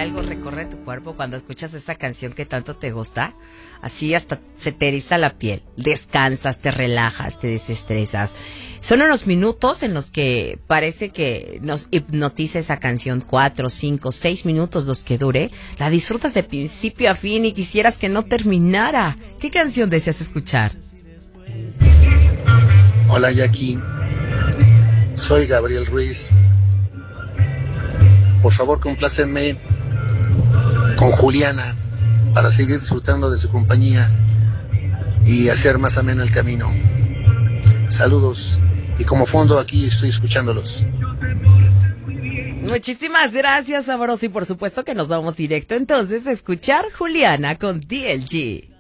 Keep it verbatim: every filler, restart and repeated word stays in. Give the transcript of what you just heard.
algo recorre tu cuerpo cuando escuchas esa canción que tanto te gusta. Así hasta se te eriza la piel. Descansas, te relajas, te desestresas. Son unos minutos en los que parece que nos hipnotiza esa canción. Cuatro, cinco, seis minutos los que dure. La disfrutas de principio a fin y quisieras que no terminara. ¿Qué canción deseas escuchar? Hola Jackie, soy Gabriel Ruiz. Por favor, complácenme con Juliana para seguir disfrutando de su compañía y hacer más ameno el camino. Saludos, y como fondo aquí estoy escuchándolos. Muchísimas gracias, sabroso, y por supuesto que nos vamos directo entonces a escuchar Juliana con D L G.